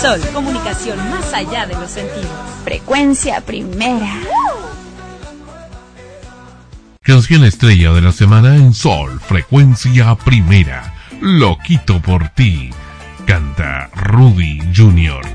Sol, comunicación más allá de los sentidos. Frecuencia Primera. Canción estrella de la semana en Sol, Frecuencia Primera. Loquito por ti. Canta Rudy Jr.